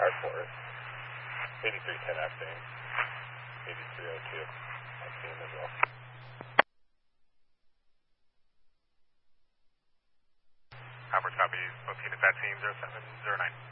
Hard Forest. 8310 Octane. 8302 Octane as well. Hopper copy, located at that team 0709.